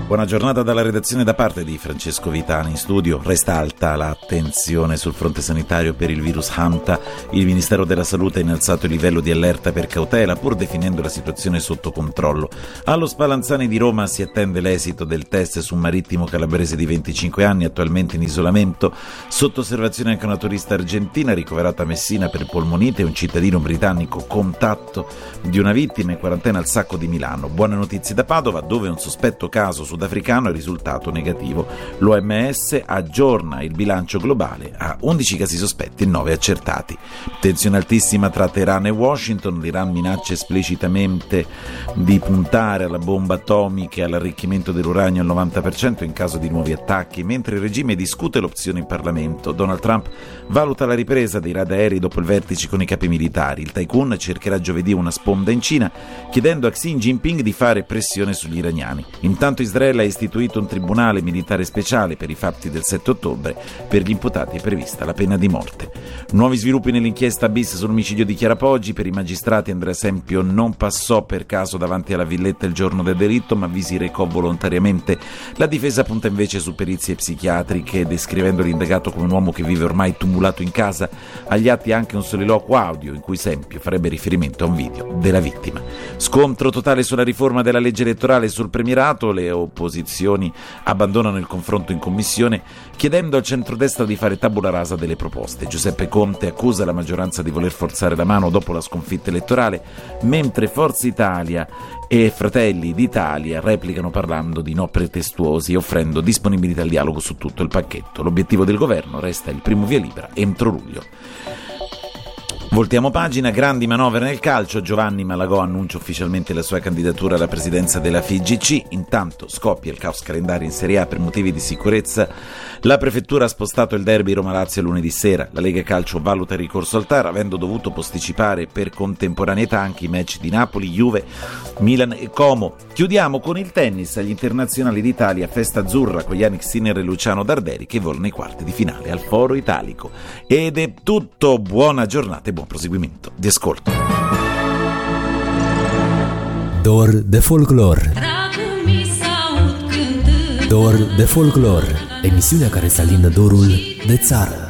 Buona giornata dalla redazione da parte di Francesco Vitani. In studio resta alta l'attenzione sul fronte sanitario per il virus Hanta. Il Ministero della Salute ha innalzato il livello di allerta per cautela, pur definendo la situazione sotto controllo. Allo Spallanzani di Roma si attende l'esito del test su un marittimo calabrese di 25 anni, attualmente in isolamento. Sotto osservazione anche una turista argentina ricoverata a Messina per polmonite e un cittadino britannico contatto di una vittima in quarantena al Sacco di Milano. Buone notizie da Padova, dove un sospetto caso sudafricano è risultato negativo. L'OMS aggiorna il bilancio globale a 11 casi sospetti e 9 accertati. Tensione altissima tra Teheran e Washington. L'Iran minaccia esplicitamente di puntare alla bomba atomica e all'arricchimento dell'uranio al 90% in caso di nuovi attacchi, mentre il regime discute l'opzione in Parlamento. Donald Trump valuta la ripresa dei raid aerei dopo il vertice con i capi militari. Il tycoon cercherà giovedì una sponda in Cina, chiedendo a Xi Jinping di fare pressione sugli iraniani. Intanto Israele ha istituito un tribunale militare speciale per i fatti del 7 ottobre. Per gli imputati è prevista la pena di morte. Nuovi sviluppi nell'inchiesta bis sull'omicidio di Chiara Poggi. Per i magistrati Andrea Sempio non passò per caso davanti alla villetta il giorno del delitto, ma vi si recò volontariamente. La difesa punta invece su perizie psichiatriche, descrivendo l'indagato come un uomo che vive ormai tumulato in casa. Agli atti anche un soliloquio audio in cui Sempio farebbe riferimento a un video della vittima. Scontro totale sulla riforma della legge elettorale e sul premierato. Le opposizioni abbandonano il confronto in commissione, chiedendo al centrodestra di fare tabula rasa delle proposte. Giuseppe Conte accusa la maggioranza di voler forzare la mano dopo la sconfitta elettorale, mentre Forza Italia e Fratelli d'Italia replicano parlando di no pretestuosi e offrendo disponibilità al dialogo su tutto il pacchetto. L'obiettivo del governo resta il primo via libera entro luglio. Voltiamo pagina, grandi manovre nel calcio. Giovanni Malagò annuncia ufficialmente la sua candidatura alla presidenza della FIGC. Intanto scoppia il caos calendario in Serie A per motivi di sicurezza. La prefettura ha spostato il derby Roma-Lazio lunedì sera. La Lega Calcio valuta il ricorso al TAR, avendo dovuto posticipare per contemporaneità anche i match di Napoli, Juve, Milan e Como. Chiudiamo con il tennis. Agli internazionali d'Italia, festa azzurra con Yannick Sinner e Luciano Darderi che volano ai quarti di finale al Foro Italico. Ed è tutto, buona giornata e buon proseguimento di ascolto. Dor de folclor. Dor de folclor, emisiunea care să alină dorul de țară.